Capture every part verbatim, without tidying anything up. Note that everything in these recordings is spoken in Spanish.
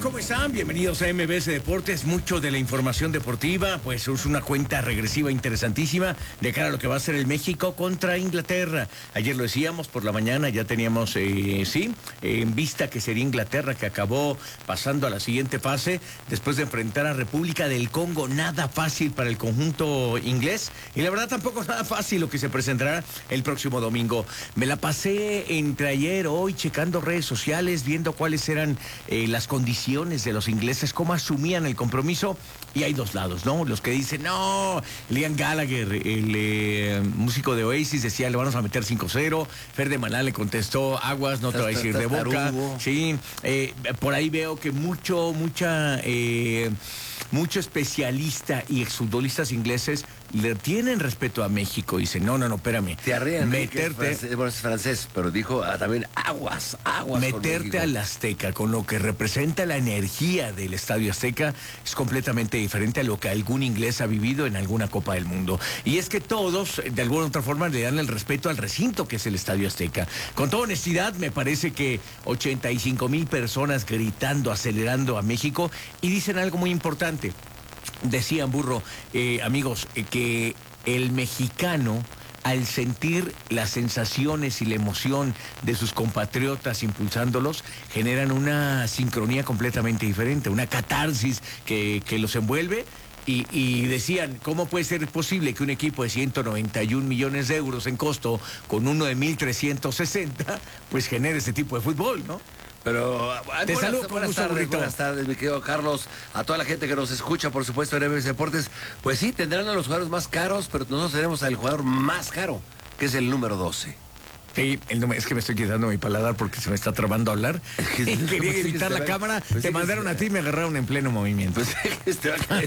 ¿cómo están? Bienvenidos a M B S Deportes. Mucho de la información deportiva, pues es una cuenta regresiva interesantísima de cara a lo que va a ser el México contra Inglaterra. Ayer lo decíamos por la mañana, ya teníamos, eh, sí, en vista que sería Inglaterra, que acabó pasando a la siguiente fase después de enfrentar a República del Congo. Nada fácil para el conjunto inglés y la verdad tampoco nada fácil lo que se presentará el próximo domingo. Me la pasé entre ayer, hoy, checando redes sociales, viendo cuáles eran eh, las condiciones de los ingleses, cómo asumían el compromiso, y hay dos lados, ¿no? Los que dicen, no, Liam Gallagher, el eh, músico de Oasis, decía, le vamos a meter cinco cero, Fer de Maná le contestó, aguas, no te va a decir de boca, sí, eh, por ahí veo que mucho, mucha, eh, mucho especialista y exfutbolistas ingleses le tienen respeto a México. Dicen, no, no, no, espérame. Te arrean, meterte, es francés, bueno, es francés, pero dijo ah, también aguas, aguas. Meterte al Azteca con lo que representa la energía del Estadio Azteca es completamente diferente a lo que algún inglés ha vivido en alguna Copa del Mundo. Y es que todos, de alguna u otra forma, le dan el respeto al recinto que es el Estadio Azteca. Con toda honestidad, me parece que ochenta y cinco mil personas gritando, acelerando a México, y dicen algo muy importante. Decían, Burro, eh, amigos, eh, que el mexicano, al sentir las sensaciones y la emoción de sus compatriotas impulsándolos, generan una sincronía completamente diferente, una catarsis que, que los envuelve. Y, y decían, ¿cómo puede ser posible que un equipo de ciento noventa y un millones de euros en costo, con uno de mil trescientos sesenta, pues genere ese tipo de fútbol, ¿no? Pero te buenas, saludo, buenas tardes, buenas tardes, mi querido Carlos, a toda la gente que nos escucha, por supuesto, en M B S Deportes. Pues sí, tendrán a los jugadores más caros, pero nosotros tenemos al jugador más caro, que es el número doce. Sí, el número, es que me estoy quedando mi paladar porque se me está trabando a hablar. Quería gritar la cámara, pues te mandaron a ti y me agarraron en pleno movimiento. Pues,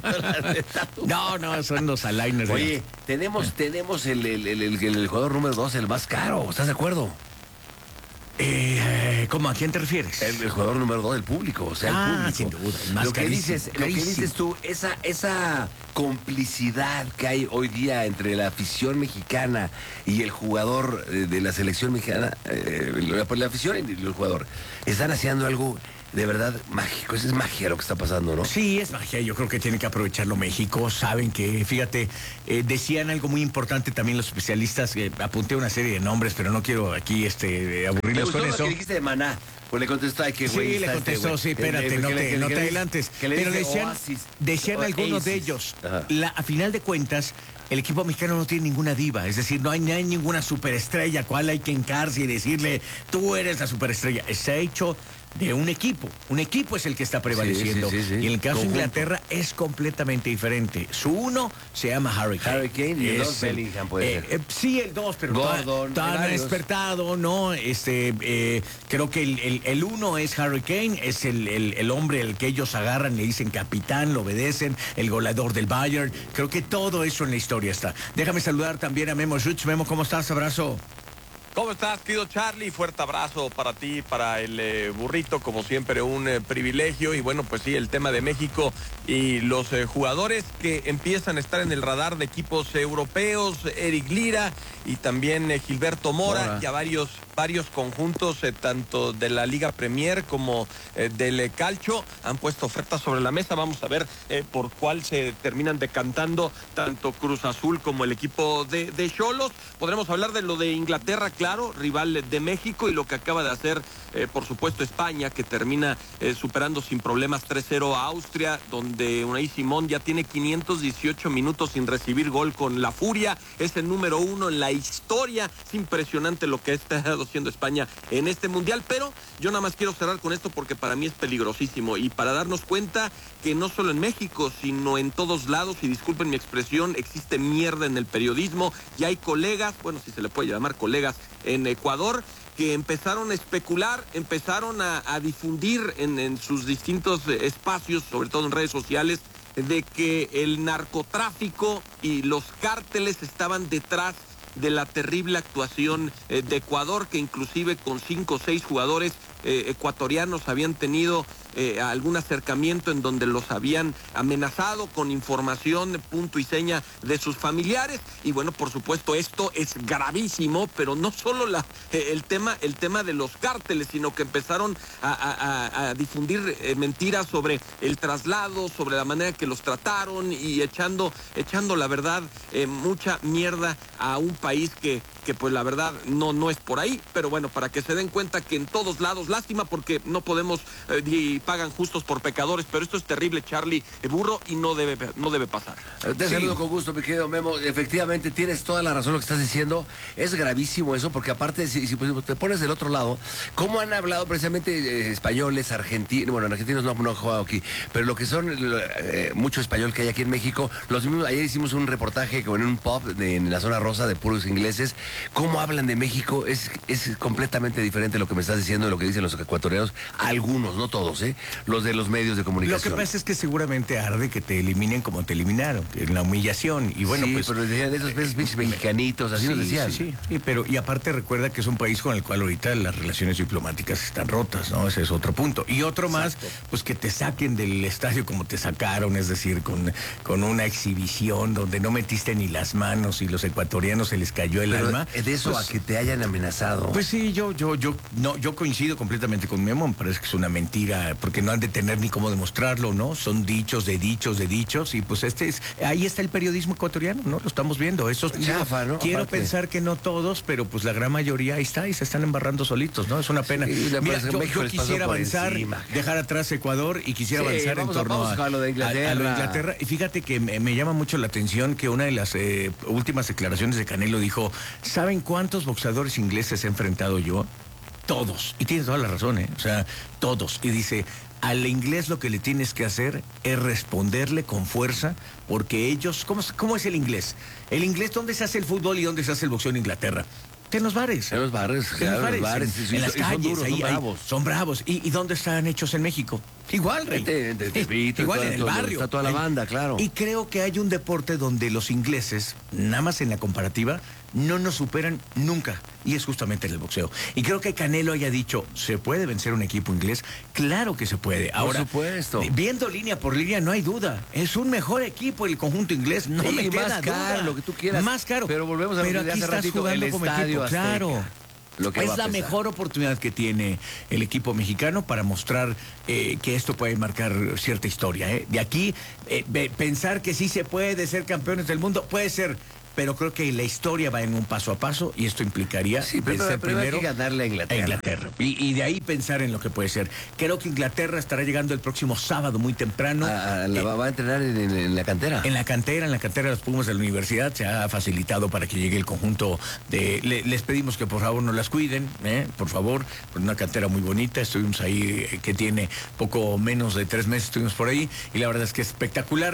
no, no, son los aligners. Oye, tenemos, tenemos el, el, el, el, el jugador número doce, el más caro, ¿estás de acuerdo? Eh, ¿Cómo? ¿A quién te refieres? El, el jugador número dos del público, o sea, ah, el público. Sin duda, el más lo que carísimo, dices, lo que dices tú, esa, esa complicidad que hay hoy día entre la afición mexicana y el jugador eh, de la selección mexicana, eh, la, la afición y el jugador, están haciendo algo de verdad mágico. Eso es magia lo que está pasando, ¿no? Sí, es magia. Yo creo que tiene que aprovecharlo México. Saben que, fíjate, eh, decían algo muy importante también los especialistas. Eh, apunté una serie de nombres, pero no quiero aquí este, aburrirlos con eso. Lo que dijiste de Maná. Pues le contestó, ay, qué güey. Sí, le contestó, este, sí, espérate, no, te, no te adelantes. Pero decían, decían algunos de ellos, la, a final de cuentas, el equipo mexicano no tiene ninguna diva, es decir, no hay, no hay ninguna superestrella, cual hay que encarse y decirle, tú eres la superestrella. Está hecho de un equipo, un equipo es el que está prevaleciendo, sí, sí, sí, sí. Y en el caso de Inglaterra es completamente diferente. Su uno se llama Harry Kane. Harry Kane y el dos Bellingham puede eh, ser. Eh, sí, el dos, pero Gordon, tan, tan despertado, ¿no? Este, eh, creo que el, el, el uno es Harry Kane, es el, el, el hombre al que ellos agarran, le dicen capitán, lo obedecen, el goleador del Bayern. Creo que todo eso en la historia está. Déjame saludar también a Memo Schutz. Memo, ¿cómo estás? Abrazo. ¿Cómo estás, querido Charlie? Fuerte abrazo para ti, para el eh, burrito, como siempre un eh, privilegio. Y bueno, pues sí, el tema de México y los eh, jugadores que empiezan a estar en el radar de equipos europeos, Eric Lira y también eh, Gilberto Mora, Mora, y a varios, varios conjuntos, eh, tanto de la Liga Premier como eh, del eh, Calcio, han puesto ofertas sobre la mesa. Vamos a ver eh, por cuál se terminan decantando tanto Cruz Azul como el equipo de, de Xolos. Podremos hablar de lo de Inglaterra, claro, rival de México, y lo que acaba de hacer, eh, por supuesto, España, que termina eh, superando sin problemas tres cero a Austria, donde Unai Simón ya tiene quinientos dieciocho minutos sin recibir gol con la Furia, es el número uno en la historia. Es impresionante lo que ha estado haciendo España en este Mundial, pero yo nada más quiero cerrar con esto porque para mí es peligrosísimo, y para darnos cuenta que no solo en México, sino en todos lados, y disculpen mi expresión, existe mierda en el periodismo, y hay colegas, bueno, si se le puede llamar colegas, en Ecuador, que empezaron a especular, empezaron a, a difundir en, en sus distintos espacios, sobre todo en redes sociales, de que el narcotráfico y los cárteles estaban detrás de la terrible actuación eh, de Ecuador, que inclusive con cinco o seis jugadores eh, ecuatorianos habían tenido eh, algún acercamiento en donde los habían amenazado con información, punto y seña de sus familiares. Y bueno, por supuesto, esto es gravísimo, pero no solo la, eh, el, tema, el tema de los cárteles, sino que empezaron a, a, a difundir eh, mentiras sobre el traslado, sobre la manera que los trataron y echando, echando la verdad, eh, mucha mierda a un país que, que pues la verdad no, no es por ahí. Pero bueno, para que se den cuenta que en todos lados, lástima porque no podemos eh, y pagan justos por pecadores, pero esto es terrible, Charlie, eh, burro, y no debe, no debe pasar. Te Sí. saludo con gusto, mi querido Memo. Efectivamente, tienes toda la razón lo que estás diciendo. Es gravísimo eso, porque aparte, si, si te pones del otro lado, ¿cómo han hablado precisamente eh, españoles, argentinos? Bueno, argentinos no, no han jugado aquí, pero lo que son eh, mucho español que hay aquí en México, los mismos, ayer hicimos un reportaje en un pub de, en la zona rosa de puros ingleses. ¿Cómo hablan de México? Es, es completamente diferente lo que me estás diciendo de lo que dicen los ecuatorianos. Algunos, no todos, ¿eh? Los de los medios de Lo comunicación. que pasa es que seguramente arde que te eliminen como te eliminaron, en la humillación. Y bueno, sí, pues. pero decían esos peces pinches mexicanitos, así sí, nos decían. Sí, sí, sí, pero y aparte recuerda que es un país con el cual ahorita las relaciones diplomáticas están rotas, ¿no? Ese es otro punto. Y otro más, Exacto. pues que te saquen del estadio como te sacaron, es decir, con, con una exhibición donde no metiste ni las manos y los ecuatorianos se les cayó el Pero alma. de eso pues, a que te hayan amenazado. Pues sí, yo, yo, yo, no, yo coincido completamente con Memo, me parece que es una mentira, porque no han de tener ni cómo demostrarlo, ¿no? Son dichos de dichos de dichos, y pues este es, ahí está el periodismo ecuatoriano, ¿no? Lo estamos viendo. Esos, Chafa, ¿no? Quiero Aparte. pensar que no todos, pero pues la gran mayoría ahí está y se están embarrando solitos, ¿no? Es una pena. Sí, la Mira, verdad es que yo, México yo les pasó quisiera por avanzar, encima. dejar atrás Ecuador y quisiera Sí, avanzar vamos en a- torno vamos a lo de Inglaterra. a lo de Inglaterra. Y fíjate que me, me llama mucho la atención que una de las eh, últimas declaraciones de Canelo dijo, ¿saben cuántos boxeadores ingleses he enfrentado yo? Todos. Y tienes toda la razón, ¿eh? O sea, todos. Y dice, al inglés lo que le tienes que hacer es responderle con fuerza, porque ellos, ¿cómo, cómo es el inglés? El inglés, ¿dónde se hace el fútbol y dónde se hace el boxeo en Inglaterra? En los bares. En los bares, En claro, los bares, bares, en, sí, en las y son calles, duros, ahí, son ahí, bravos. son bravos. ¿Y, y dónde están hechos en México? Igual, Rey. De- de- de Tepito, Igual todo- en el todo- barrio. está toda la En- banda, claro. Y creo que hay un deporte donde los ingleses, nada más en la comparativa, no nos superan nunca. Y es justamente en el boxeo. Y creo que Canelo haya dicho, ¿se puede vencer un equipo inglés? Claro que se puede. Ahora, supuesto. viendo línea por línea, no hay duda. Es un mejor equipo el conjunto inglés. No Sí, me más queda caro, duda. lo que tú quieras. Más caro. Pero volvemos a lo Pero que aquí hace estás ratito, jugando el como Estadio equipo. Azteca. Claro. Lo que va Es a la pesar. mejor oportunidad que tiene el equipo mexicano para mostrar eh, que esto puede marcar cierta historia. ¿eh? De aquí, eh, de pensar que sí se puede ser campeones del mundo, puede ser, pero creo que la historia va en un paso a paso y esto implicaría Sí, pero vencer primero hay primero que ganarle a Inglaterra. a Inglaterra. Y, y de ahí pensar en lo que puede ser. Creo que Inglaterra estará llegando el próximo sábado muy temprano. A- a la- Eh, va a entrenar en, en- en la cantera. en la cantera, en la cantera de los Pumas de la universidad se ha facilitado para que llegue el conjunto de... le- les pedimos que por favor no las cuiden, ¿eh? Por favor, por una cantera muy bonita. Estuvimos ahí, eh, que tiene poco menos de tres meses, estuvimos por ahí, y la verdad es que es espectacular.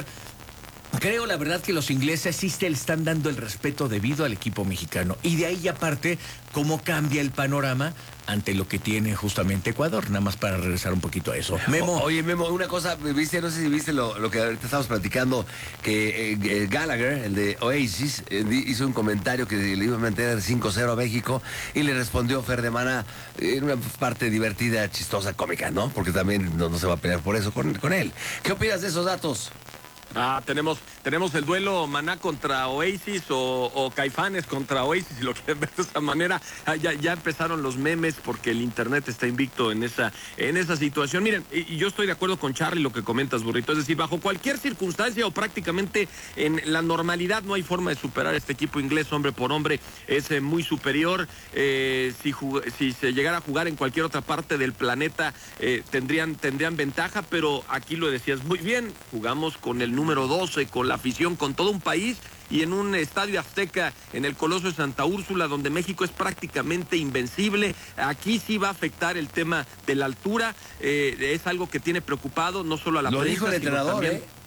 Creo, la verdad, que los ingleses sí se le están dando el respeto debido al equipo mexicano. Y de ahí, aparte, cómo cambia el panorama ante lo que tiene justamente Ecuador. Nada más para regresar un poquito a eso. Memo. O- oye, Memo, una cosa, viste, no sé si viste lo, lo que ahorita estamos platicando, que eh, eh, Gallagher, el de Oasis, eh, di- hizo un comentario que le iba a meter cinco cero a México y le respondió Fer de Mana en una parte divertida, chistosa, cómica, ¿no? Porque también no, no se va a pelear por eso con, con él. ¿Qué opinas de esos datos? Ah, tenemos, tenemos el duelo Maná contra Oasis o, o Caifanes contra Oasis, si lo quieren ver de esa manera. Ah, ya, ya empezaron los memes porque el internet está invicto en esa, en esa situación. Miren, y, y yo estoy de acuerdo con Charlie lo que comentas, burrito. Es decir, bajo cualquier circunstancia o prácticamente en la normalidad no hay forma de superar a este equipo inglés hombre por hombre. Es eh, muy superior. Eh, si, jug- si se llegara a jugar en cualquier otra parte del planeta eh, tendrían, tendrían ventaja, pero aquí lo decías muy bien, jugamos con el número doce, con la afición, con todo un país y en un estadio Azteca, en el Coloso de Santa Úrsula, donde México es prácticamente invencible. Aquí sí va a afectar el tema de la altura, eh, es algo que tiene preocupado no solo a la Lo prensa, dijo el sino entrenador, también- ¿eh?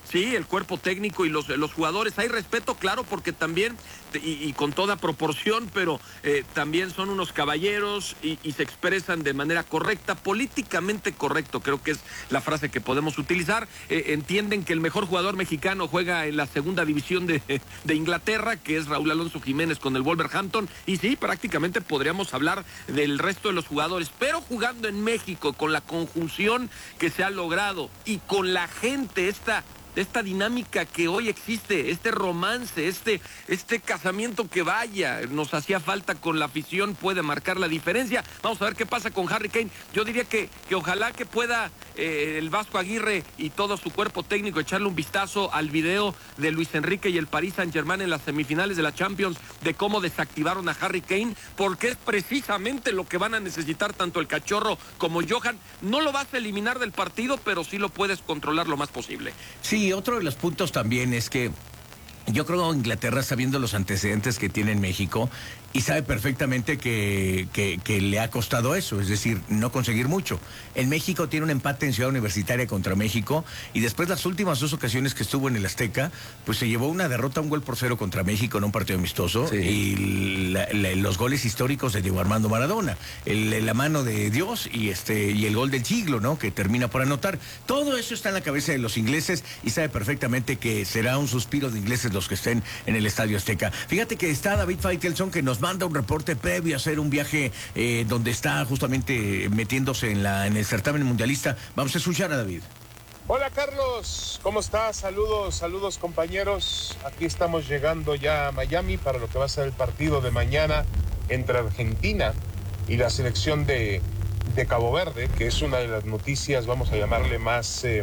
Sí, el cuerpo técnico y los, los jugadores. Hay respeto, claro, porque también, y, y con toda proporción, pero eh, también son unos caballeros y, y se expresan de manera correcta, políticamente correcto, creo que es la frase que podemos utilizar. Eh, entienden que el mejor jugador mexicano juega en la segunda división de, de Inglaterra, que es Raúl Alonso Jiménez con el Wolverhampton, y sí, prácticamente podríamos hablar del resto de los jugadores, pero jugando en México, con la conjunción que se ha logrado y con la gente, esta... esta dinámica que hoy existe, este romance, este, este casamiento que vaya, nos hacía falta con la afición, puede marcar la diferencia. Vamos a ver qué pasa con Harry Kane. Yo diría que, que ojalá que pueda eh, el Vasco Aguirre y todo su cuerpo técnico echarle un vistazo al video de Luis Enrique y el Paris Saint-Germain en las semifinales de la Champions, de cómo desactivaron a Harry Kane, porque es precisamente lo que van a necesitar tanto el Cachorro como Johan. No lo vas a eliminar del partido, pero sí lo puedes controlar lo más posible. Sí, y otro de los puntos también es que yo creo que Inglaterra, sabiendo los antecedentes que tiene en México, y sabe perfectamente que, que, que le ha costado eso, es decir, no conseguir mucho. En México tiene un empate en Ciudad Universitaria contra México, y después las últimas dos ocasiones que estuvo en el Azteca, pues se llevó una derrota, un gol por cero contra México en un partido amistoso, sí. y la, la, los goles históricos de Diego Armando Maradona, el, la mano de Dios y, este, y el gol del siglo, ¿no?, que termina por anotar. Todo eso está en la cabeza de los ingleses, y sabe perfectamente que será un suspiro de ingleses los que estén en el Estadio Azteca. Fíjate que está David Faitelson, que nos manda un reporte previo a hacer un viaje eh, donde está justamente metiéndose en, la, en el certamen mundialista. Vamos a escuchar a David. Hola Carlos, ¿cómo estás? Saludos, saludos compañeros. Aquí estamos llegando ya a Miami para lo que va a ser el partido de mañana entre Argentina y la selección de, de Cabo Verde, que es una de las noticias, vamos a llamarle más, eh,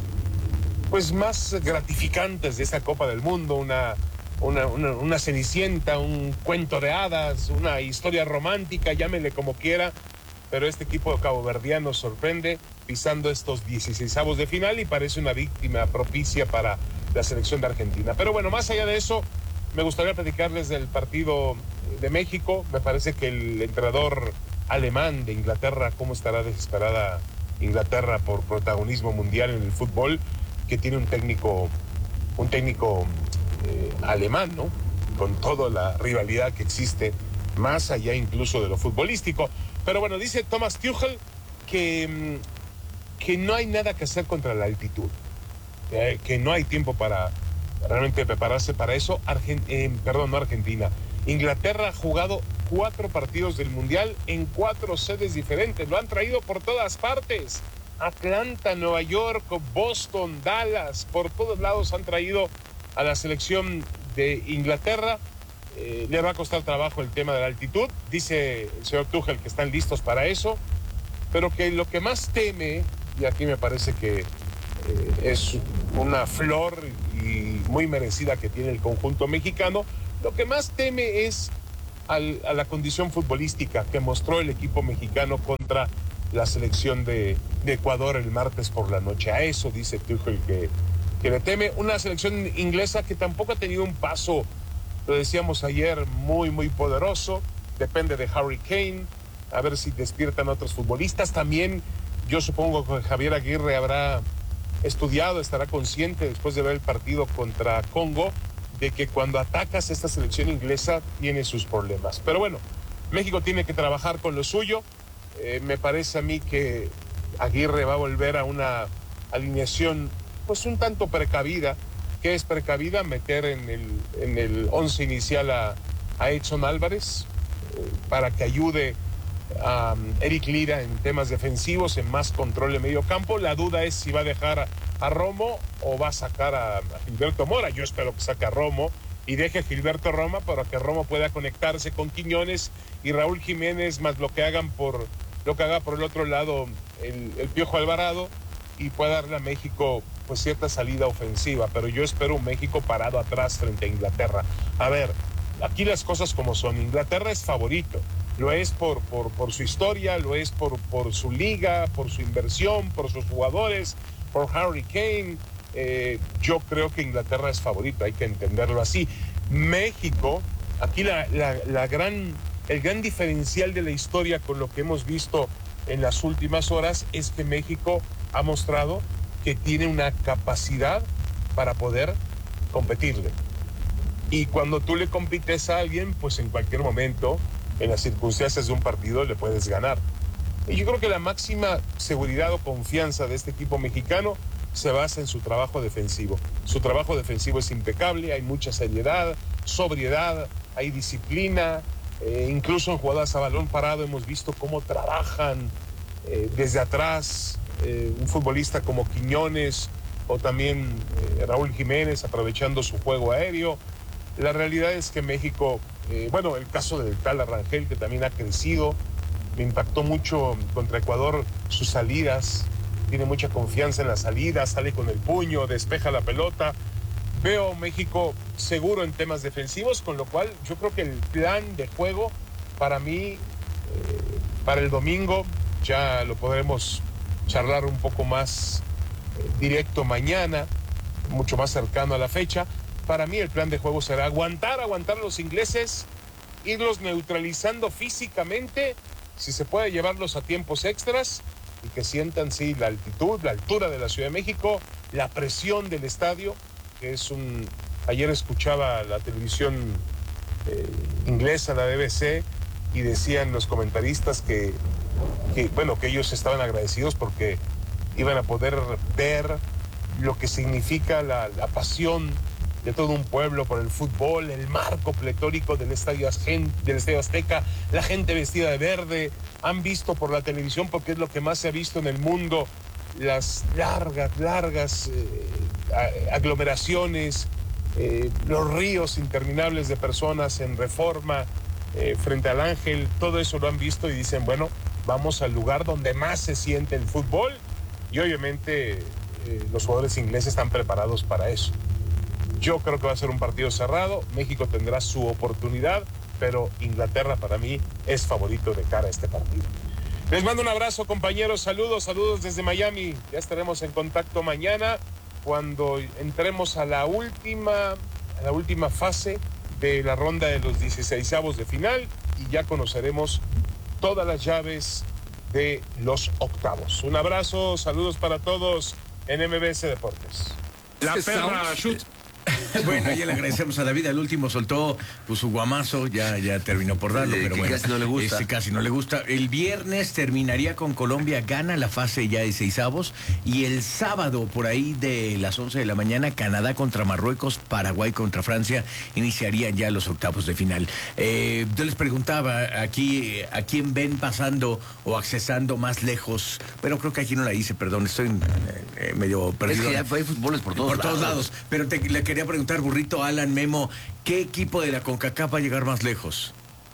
pues más gratificantes de esta Copa del Mundo, una... Una, una, una cenicienta, un cuento de hadas, una historia romántica, llámele como quiera, pero este equipo caboverdiano sorprende pisando estos dieciseisavos de final y parece una víctima propicia para la selección de Argentina. Pero bueno, más allá de eso, me gustaría platicarles del partido de México. Me parece que el entrenador alemán de Inglaterra, cómo estará desesperada Inglaterra por protagonismo mundial en el fútbol, que tiene un técnico, un técnico Eh, alemán, ¿no? Con toda la rivalidad que existe, más allá incluso de lo futbolístico. Pero bueno, dice Thomas Tuchel que, que no hay nada que hacer contra la altitud, eh, que no hay tiempo para realmente prepararse para eso. Argent eh, perdón, no Argentina. Inglaterra ha jugado cuatro partidos del Mundial en cuatro sedes diferentes. Lo han traído por todas partes. Atlanta, Nueva York, Boston, Dallas, por todos lados han traído a la selección de Inglaterra. Eh, le va a costar trabajo el tema de la altitud. Dice el señor Tuchel que están listos para eso, pero que lo que más teme, y aquí me parece que eh, es una flor y muy merecida que tiene el conjunto mexicano, lo que más teme es al, a la condición futbolística que mostró el equipo mexicano contra la selección de, de Ecuador el martes por la noche. A eso dice Tuchel que que le teme, una selección inglesa que tampoco ha tenido un paso, lo decíamos ayer, muy, muy poderoso. Depende de Harry Kane, a ver si despiertan otros futbolistas. También yo supongo que Javier Aguirre habrá estudiado, estará consciente después de ver el partido contra Congo, de que cuando atacas esta selección inglesa tiene sus problemas. Pero bueno, México tiene que trabajar con lo suyo. Eh, me parece a mí que Aguirre va a volver a una alineación pues un tanto precavida. ¿Qué es precavida? Meter en el, en el once inicial a, a Edson Álvarez eh, para que ayude a um, Eric Lira en temas defensivos, en más control de medio campo. La duda es si va a dejar a, a Romo o va a sacar a, a Gilberto Mora. Yo espero que saque a Romo y deje a Gilberto Roma para que Romo pueda conectarse con Quiñones y Raúl Jiménez, más lo que hagan por lo que haga por el otro lado el, el Piojo Alvarado, y pueda darle a México pues cierta salida ofensiva. Pero yo espero un México parado atrás frente a Inglaterra. A ver, aquí las cosas como son. Inglaterra es favorito, lo es por, por, por su historia, lo es por, por su liga, por su inversión, por sus jugadores, por Harry Kane. Eh, yo creo que Inglaterra es favorito, hay que entenderlo así. México, aquí la, la, la gran, el gran diferencial de la historia con lo que hemos visto en las últimas horas es que México ha mostrado que tiene una capacidad para poder competirle. Y cuando tú le compites a alguien, pues en cualquier momento, en las circunstancias de un partido, le puedes ganar. Y yo creo que la máxima seguridad o confianza de este equipo mexicano se basa en su trabajo defensivo. Su trabajo defensivo es impecable, hay mucha seriedad, sobriedad, hay disciplina, eh, incluso en jugadas a balón parado hemos visto cómo trabajan eh, desde atrás eh, un futbolista como Quiñones o también eh, Raúl Jiménez aprovechando su juego aéreo. La realidad es que México, eh, bueno, el caso del tal Rangel, que también ha crecido, me impactó mucho contra Ecuador sus salidas, tiene mucha confianza en la salida, sale con el puño, despeja la pelota. Veo México seguro en temas defensivos, con lo cual yo creo que el plan de juego para mí, eh, para el domingo, ya lo podremos charlar un poco más eh, directo mañana, mucho más cercano a la fecha. Para mí el plan de juego será aguantar, aguantar a los ingleses, irlos neutralizando físicamente, si se puede llevarlos a tiempos extras y que sientan, sí, la altitud, la altura de la Ciudad de México, la presión del estadio, que es un... Ayer escuchaba la televisión eh, inglesa, la B B C, y decían los comentaristas que, que, bueno, que ellos estaban agradecidos porque iban a poder ver lo que significa la, la pasión de todo un pueblo por el fútbol, el marco pletórico del estadio, del estadio Azteca, la gente vestida de verde. Han visto por la televisión, porque es lo que más se ha visto en el mundo, las largas, largas eh, aglomeraciones, eh, los ríos interminables de personas en Reforma, eh, frente al Ángel. Todo eso lo han visto y dicen, bueno, vamos al lugar donde más se siente el fútbol, y obviamente eh, los jugadores ingleses están preparados para eso. Yo creo que va a ser un partido cerrado, México tendrá su oportunidad, pero Inglaterra para mí es favorito de cara a este partido. Les mando un abrazo, compañeros, saludos, saludos desde Miami. Ya estaremos en contacto mañana cuando entremos a la última, a la última fase de la ronda de los dieciseisavos de final y ya conoceremos todas las llaves de los octavos. Un abrazo, saludos para todos en M B S Deportes. La perra shoot. Bueno, ya le agradecemos a David, al último soltó pues, su guamazo, ya, ya terminó por darlo, eh, pero que bueno. Casi no le gusta. Este, casi no le gusta. El viernes terminaría con Colombia, gana la fase ya de seisavos, y el sábado, por ahí de las once de la mañana, Canadá contra Marruecos, Paraguay contra Francia, iniciarían ya los octavos de final. Eh, yo les preguntaba aquí a quién ven pasando o accesando más lejos, pero creo que aquí no la hice, perdón, estoy eh, medio perdido. Es que ya hay fútboles por todos por lados. todos lados, pero te, le quería preguntar, Burrito, Alan, Memo, ¿qué equipo de la CONCACAF va a llegar más lejos?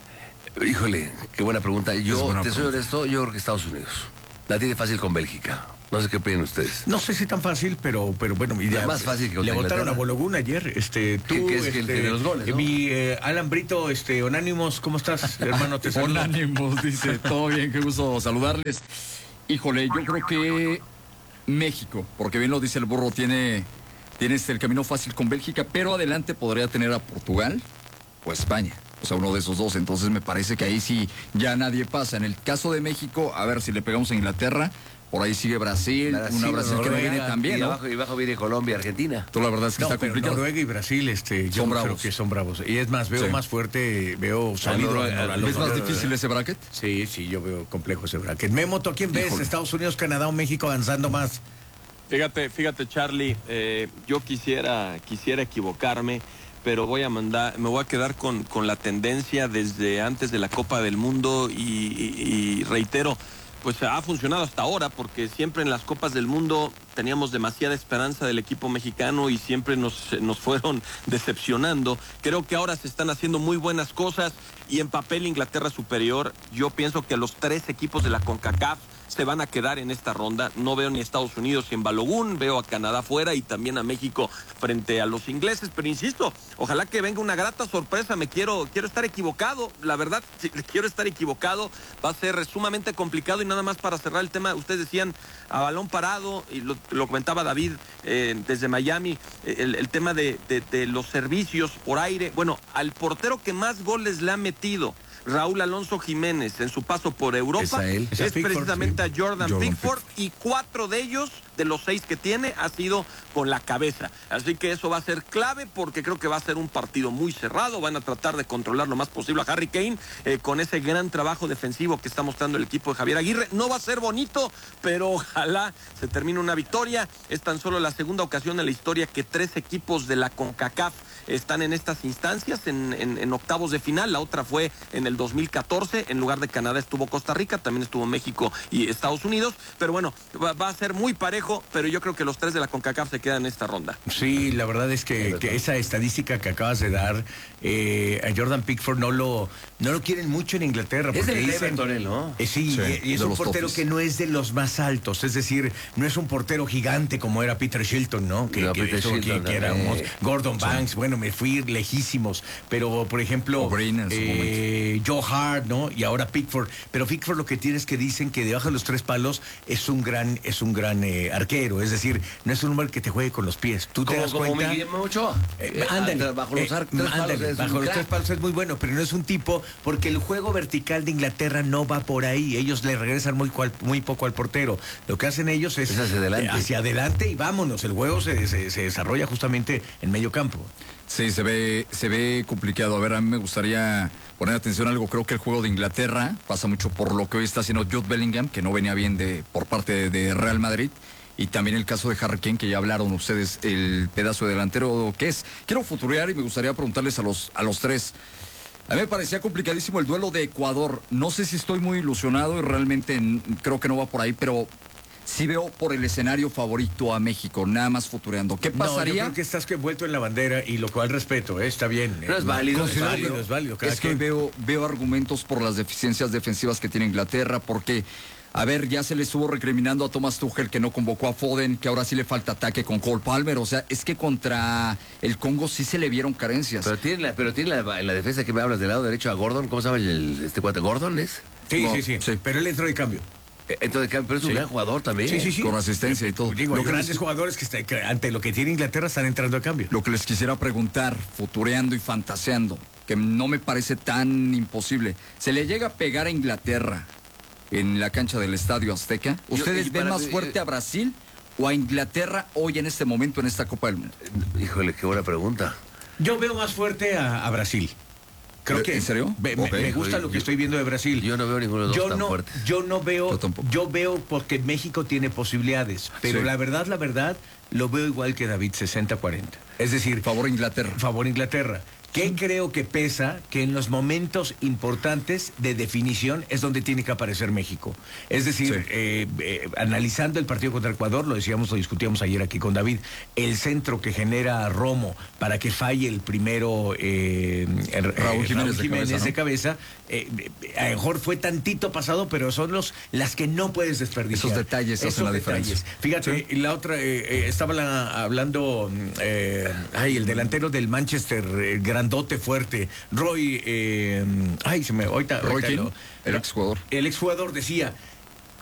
Híjole, qué buena pregunta. Yo, buena te soy pregunta. honesto, yo creo que Estados Unidos. La tiene fácil con Bélgica. No sé qué opinan ustedes. No sé si tan fácil, pero, pero bueno, Es más fácil que le contra votaron a Inglaterra. Bologun ayer. Este, tú, Que- que es este, el que de los goles, ¿no? mi eh, Alan Brito, este, Onánimos, ¿cómo estás, hermano? Te saludo. Onánimos, dice, todo bien, qué gusto saludarles. Híjole, yo creo que México, porque bien lo dice el burro, tiene, tiene este, el camino fácil con Bélgica, pero adelante podría tener a Portugal o España. O sea, uno de esos dos. Entonces me parece que ahí sí ya nadie pasa. En el caso de México, a ver si le pegamos a Inglaterra. Por ahí sigue Brasil, Brasil, una Brasil que no Noruega, viene tan bien, Y ¿no? abajo, y abajo viene Colombia, Argentina. Tú la verdad es que No, está pero complicado. Noruega y Brasil, este, yo Son creo bravos. que son bravos. Y es más, veo Sí. más fuerte, veo sólido. Noruega, a los ¿Es más noruegos. difícil ese bracket? Sí, sí, yo veo complejo ese bracket. Memo, ¿tú a quién ves? Híjole. ¿Estados Unidos, Canadá o México avanzando más? Fíjate, fíjate, Charlie, eh, yo quisiera, quisiera equivocarme, pero voy a mandar, me voy a quedar con, con la tendencia desde antes de la Copa del Mundo y, y- y reitero, pues ha funcionado hasta ahora porque siempre en las Copas del Mundo teníamos demasiada esperanza del equipo mexicano y siempre nos, nos fueron decepcionando. Creo que ahora se están haciendo muy buenas cosas y en papel Inglaterra superior. Yo pienso que los tres equipos de la CONCACAF se van a quedar en esta ronda. No veo ni a Estados Unidos ni en Balogun, veo a Canadá fuera y también a México frente a los ingleses. Pero insisto, ojalá que venga una grata sorpresa. Me quiero, quiero estar equivocado. La verdad, si quiero estar equivocado. Va a ser sumamente complicado y nada más para cerrar el tema. Ustedes decían a balón parado y lo, lo comentaba David eh, desde Miami, eh, el, el tema de, de, de los servicios por aire. Bueno, al portero que más goles le ha metido Raúl Alonso Jiménez en su paso por Europa Es a él. Es a es Pickford, precisamente sí. a Jordan, Jordan Pickford y cuatro de ellos de los seis que tiene ha sido con la cabeza. Así que eso va a ser clave porque creo que va a ser un partido muy cerrado. Van a tratar de controlar lo más posible a Harry Kane eh, con ese gran trabajo defensivo que está mostrando el equipo de Javier Aguirre. No va a ser bonito, pero ojalá se termine una victoria. Es tan solo la segunda ocasión en la historia que tres equipos de la CONCACAF están en estas instancias, en, en, en octavos de final. La otra fue en el dos mil catorce. En lugar de Canadá estuvo Costa Rica, también estuvo México y Estados Unidos. Pero bueno, va, va a ser muy parejo, pero yo creo que los tres de la CONCACAF se quedan en esta ronda. Sí, la verdad es que, que esa estadística que acabas de dar, eh, a Jordan Pickford no lo, no lo quieren mucho en Inglaterra. Es porque el dicen, Everton, él, ¿no? Eh, sí, Sí, y, y es de un los portero topes. que no es de los más altos, es decir, no es un portero gigante como era Peter Shilton, ¿no? Que, No, que, Peter eso, Shilton, que, que eh. éramos Gordon Banks, bueno, me fui lejísimos, pero por ejemplo, O'Brien en su eh, Joe Hart, ¿no? Y ahora Pickford, pero Pickford lo que tiene es que dicen que debajo de los tres palos es un gran, es un gran eh, arquero, es decir, no es un hombre que te juegue con los pies. ¿Tú te Como, das como cuenta? Miguel Ochoa. Eh, Eh, ándale, bajo los eh, ar- tres palos ándale, es bajo un los crack. tres palos es muy bueno, pero no es un tipo, porque el juego vertical de Inglaterra no va por ahí. Ellos le regresan muy, cual- muy poco al portero. Lo que hacen ellos es, Es hacia adelante. eh, hacia adelante y vámonos. El juego se, se- se desarrolla justamente en medio campo. Sí, se ve, se ve complicado. A ver, a mí me gustaría poner atención a algo. Creo que el juego de Inglaterra pasa mucho por lo que hoy está haciendo Jude Bellingham, que no venía bien de, por parte de, de Real Madrid. Y también el caso de Harry Kane, que ya hablaron ustedes, el pedazo de delantero que es. Quiero futurear y me gustaría preguntarles a los, a los tres. A mí me parecía complicadísimo el duelo de Ecuador. No sé si estoy muy ilusionado y realmente n- creo que no va por ahí, pero sí veo por el escenario favorito a México, nada más futureando. ¿Qué No, yo pasaría? creo que estás envuelto en la bandera y lo cual respeto, eh, está bien. Pero eh, es válido, Es es válido, válido. es válido. cada Es que quien. veo, veo argumentos por las deficiencias defensivas que tiene Inglaterra, porque, a ver, ya se le estuvo recriminando a Thomas Tuchel que no convocó a Foden, que ahora sí le falta ataque con Cole Palmer. O sea, es que contra el Congo sí se le vieron carencias. Pero tiene, la, pero tiene la, en la defensa que me hablas del lado derecho a Gordon. ¿Cómo se llama el, este cuate? ¿Gordon es? Sí, No, sí, sí, sí. pero él entró de cambio. Eh, Entonces, pero es un Sí. gran jugador también. Sí, sí, sí. Con asistencia y todo. Digo, hay Lo que grandes les- jugadores que, está- que ante lo que tiene Inglaterra están entrando a cambio. Lo que les quisiera preguntar, futureando y fantaseando, que no me parece tan imposible. ¿Se le llega a pegar a Inglaterra en la cancha del Estadio Azteca? Yo- ¿Ustedes y ven para más mí, fuerte eh, a Brasil o a Inglaterra hoy en este momento en esta Copa del Mundo? Híjole, qué buena pregunta. Yo veo más fuerte a, a Brasil. Creo ¿En que serio? Me, me- Ok. me gusta lo que Yo- estoy viendo de Brasil. Yo no veo ninguno de los yo dos tan no, fuertes. Yo no veo, Yo tampoco. yo veo porque México tiene posibilidades, pero Sí. la verdad, la verdad, lo veo igual que David, sesenta cuarenta. Es decir, Favor Inglaterra. favor Inglaterra. ¿Qué creo que pesa? Que en los momentos importantes de definición es donde tiene que aparecer México. Es decir, Sí. eh, eh, analizando el partido contra Ecuador, lo decíamos, lo discutíamos ayer aquí con David, el centro que genera Romo para que falle el primero eh, el- Raúl eh, Jiménez de cabeza, ¿no? de cabeza, eh, eh, a lo mejor fue tantito pasado, pero son los las que no puedes desperdiciar. Esos detalles hacen la diferencia. Fíjate, y la otra, eh, eh, estaba la- hablando, mm, eh, ay, el delantero del Manchester, eh, grandote, fuerte, Roy, eh, ay, se me, ahorita, Roy ahorita Keane, lo- el exjugador. El exjugador decía,